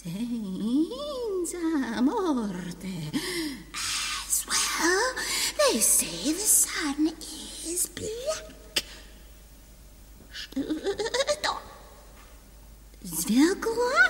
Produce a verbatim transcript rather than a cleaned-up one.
Senza morte. As well, they say the sun is black. Stop. Zwilkwa?